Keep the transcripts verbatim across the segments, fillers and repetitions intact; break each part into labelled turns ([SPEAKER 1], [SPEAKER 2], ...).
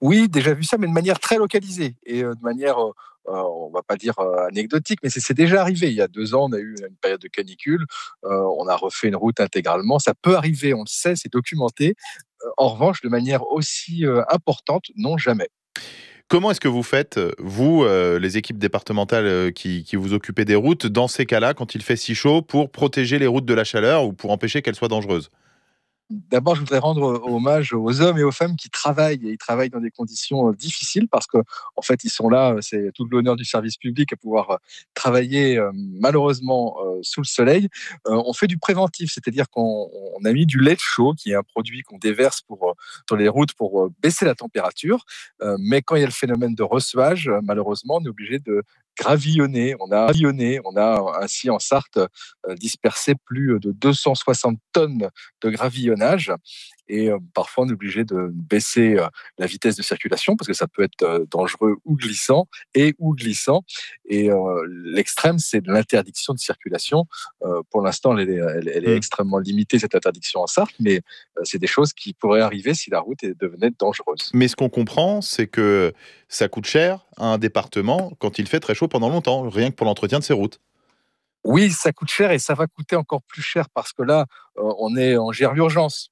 [SPEAKER 1] Oui, déjà vu ça, mais de manière très localisée et heu, de manière, heu heu, on va pas dire, heu, anecdotique, mais c'est c'est déjà arrivé. Il y a deux ans, on a eu une période de canicule, heu, on a refait une route intégralement. Ça peut arriver, on le sait, c'est documenté. Heu, en revanche, de manière aussi, heu, importante, non, jamais.
[SPEAKER 2] Comment est-ce que vous faites, vous, heu, les équipes départementales, heu, qui qui vous occupez des routes, dans ces cas-là, quand il fait si chaud, pour protéger les routes de la chaleur ou pour empêcher qu'elles soient dangereuses?
[SPEAKER 1] D'abord, je voudrais rendre hommage aux hommes et aux femmes qui travaillent et ils travaillent dans des conditions, heu, difficiles parce qu'en fait, ils sont là, heu, c'est tout l'honneur du service public à pouvoir, heu, travailler, heu, malheureusement, heu, sous le soleil. Heu, on fait du préventif, c'est-à-dire qu'on on a mis du lait chaud, qui est un produit qu'on déverse pour, heu, sur les routes pour, heu, baisser la température. Heu, mais quand il y a le phénomène de ressevage, heu, malheureusement, on est obligé de gravillonner. On a gravillonné, on a ainsi en Sarthe, heu, dispersé plus de deux cent soixante tonnes de gravillonnage et heu, parfois on est obligé de baisser, heu, la vitesse de circulation parce que ça peut être, heu, dangereux ou glissant et ou glissant et heu, l'extrême, c'est de l'interdiction de circulation. Heu, pour l'instant, elle est elle elle est
[SPEAKER 2] Mmh.
[SPEAKER 1] extrêmement limitée cette interdiction en Sarthe, mais heu, c'est des choses qui pourraient arriver si la route est devenait dangereuse.
[SPEAKER 2] Mais ce qu'on comprend, c'est que ça coûte cher à un département quand il fait très chaud pendant longtemps, rien que pour l'entretien de ses routes.
[SPEAKER 1] Oui, ça coûte cher et ça va coûter encore plus cher parce que là, heu, on est on gère l'urgence.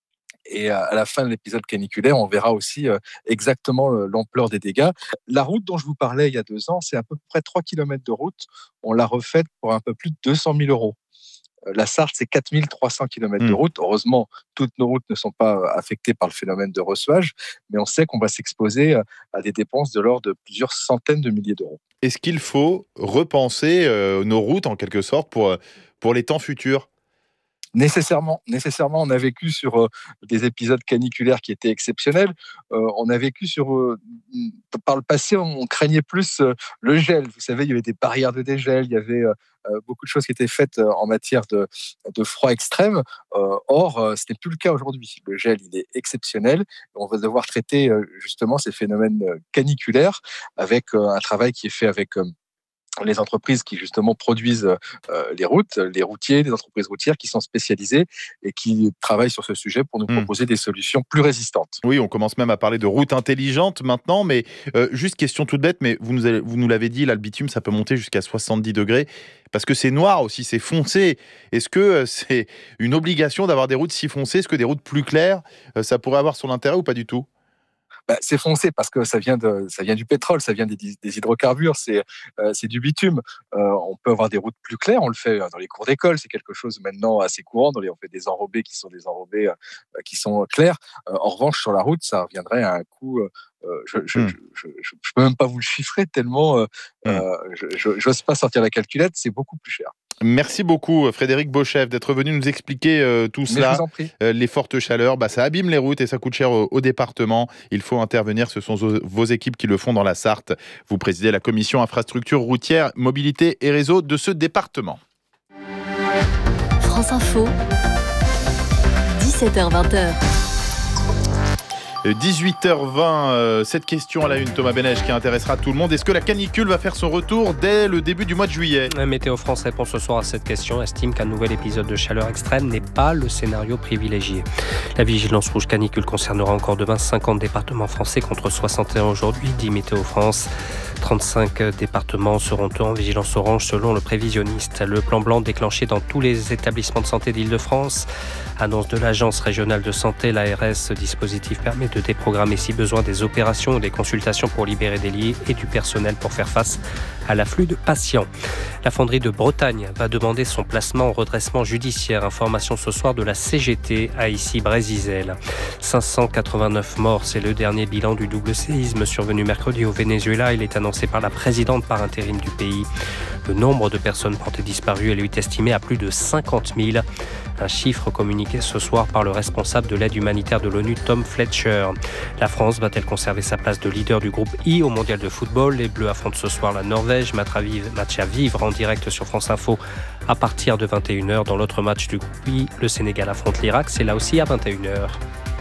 [SPEAKER 1] Et à la fin de l'épisode caniculaire, on verra aussi, heu, exactement le l'ampleur des dégâts. La route dont je vous parlais il y a deux ans, c'est à peu près trois kilomètres de route. On l'a refaite pour un peu plus de deux cent mille euros. Heu, la Sarthe, c'est quatre mille trois cents kilomètres de
[SPEAKER 2] Mmh.
[SPEAKER 1] route. Heureusement, toutes nos routes ne sont pas, heu, affectées par le phénomène de ressevage, mais on sait qu'on va s'exposer, heu, à des dépenses de l'ordre de plusieurs centaines de milliers d'euros.
[SPEAKER 2] Est-ce qu'il faut repenser, heu, nos routes en quelque sorte pour, heu, pour les temps futurs?
[SPEAKER 1] Nécessairement, nécessairement, on a vécu sur, heu, des épisodes caniculaires qui étaient exceptionnels. Heu, on a vécu sur, heu, mmh, par le passé, on craignait plus, heu, le gel. Vous savez, il y avait des barrières de dégel, il y avait, heu heu, beaucoup de choses qui étaient faites, heu, en matière de de froid extrême. Heu, or, heu, ce n'est plus le cas aujourd'hui. Le gel, il est exceptionnel. On va devoir traiter, heu, justement ces phénomènes, heu, caniculaires avec, heu, un travail qui est fait avec, hem, les entreprises qui justement produisent euh, les routes, les routiers, les entreprises routières qui sont spécialisées et qui travaillent sur ce sujet pour nous
[SPEAKER 2] Mmh.
[SPEAKER 1] proposer des solutions plus résistantes.
[SPEAKER 2] Oui, on commence même à parler de routes intelligentes maintenant, mais heu, juste question toute bête, mais vous nous avez vous nous l'avez dit, là, le bitume, ça peut monter jusqu'à soixante-dix degrés parce que c'est noir aussi, c'est foncé. Est-ce que, heu, c'est une obligation d'avoir des routes si foncées? Est-ce que des routes plus claires, heu, ça pourrait avoir son intérêt ou pas du tout?
[SPEAKER 1] Bah, c'est foncé parce que ça vient de, ça vient du pétrole, ça vient des, des hydrocarbures, c'est euh, c'est du bitume. Euh, on peut avoir des routes plus claires, on le fait euh, dans les cours d'école, c'est quelque chose maintenant assez courant. Dans les, on fait des enrobés qui sont des enrobés euh, qui sont clairs. Euh, en revanche, sur la route, ça reviendrait à un coût. Euh, euh, je, je,
[SPEAKER 2] Mmh,
[SPEAKER 1] je, je, je peux même pas vous le chiffrer tellement euh,
[SPEAKER 2] mmh.
[SPEAKER 1] euh, je, je, j'ose pas sortir la calculette, c'est beaucoup plus cher.
[SPEAKER 2] Merci beaucoup, Frédéric Beauchef, d'être venu nous expliquer, heu, tout
[SPEAKER 1] Mais je vous
[SPEAKER 2] cela.
[SPEAKER 1] en prie.
[SPEAKER 2] Heu, les fortes chaleurs, bah, ça abîme les routes et ça coûte cher au au département. Il faut intervenir, ce sont zo vos équipes qui le font dans la Sarthe. Vous présidez la commission infrastructure routière, mobilité et réseau de ce département.
[SPEAKER 3] France Info, dix-sept heures vingt.
[SPEAKER 2] dix-huit heures vingt, euh, cette question à la une, Thomas Benèche, qui intéressera tout le monde. Est-ce que la canicule va faire son retour dès le début du mois de juillet?
[SPEAKER 4] Météo France répond ce soir à cette question, estime qu'un nouvel épisode de chaleur extrême n'est pas le scénario privilégié. La vigilance rouge canicule concernera encore demain cinquante départements français contre soixante et un aujourd'hui, dit Météo France. trente-cinq départements seront en vigilance orange selon le prévisionniste. Le plan blanc déclenché dans tous les établissements de santé d'Île-de-France. Annonce de l'Agence régionale de santé, l'A R S. Ce dispositif permet de déprogrammer si besoin des opérations ou des consultations pour libérer des lits et du personnel pour faire face à l'afflux de patients. La fonderie de Bretagne va demander son placement en redressement judiciaire. Information ce soir de la C G T à Issy-Brésil. cinq cent quatre-vingt-neuf morts, c'est le dernier bilan du double séisme survenu mercredi au Venezuela. Il est annoncé par la présidente par intérim du pays. Le nombre de personnes portées disparues est lui estimé à plus de cinquante mille. Un chiffre communiqué ce soir par le responsable de l'aide humanitaire de l'ONU, Tom Fletcher. La France va-t-elle conserver sa place de leader du groupe I au mondial de football? Les Bleus affrontent ce soir la Norvège. Match à vivre en direct sur France Info à partir de vingt et une heures. Dans l'autre match du groupe I, le Sénégal affronte l'Irak. C'est là aussi à vingt et une heures.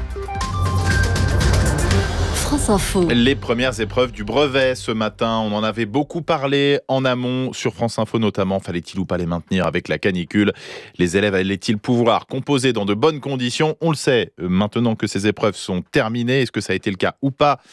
[SPEAKER 3] France Info.
[SPEAKER 2] Les premières épreuves du brevet ce matin, on en avait beaucoup parlé en amont sur France Info notamment. Fallait-il ou pas les maintenir avec la canicule? Les élèves allaient-ils pouvoir composer dans de bonnes conditions? On le sait maintenant que ces épreuves sont terminées. Est-ce que ça a été le cas ou pas